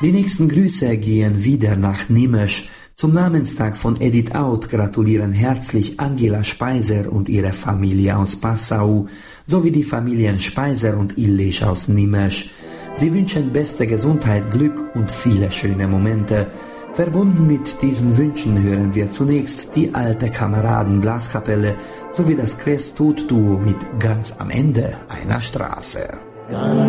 Die nächsten Grüße gehen wieder nach Nimesch. Zum Namenstag von Edith Out gratulieren herzlich Angela Speiser und ihre Familie aus Passau, sowie die Familien Speiser und Illich aus Nimesch. Sie wünschen beste Gesundheit, Glück und viele schöne Momente. Verbunden mit diesen Wünschen hören wir zunächst die alte Kameraden Blaskapelle sowie das Crest-Tut-Duo mit Ganz am Ende einer Straße.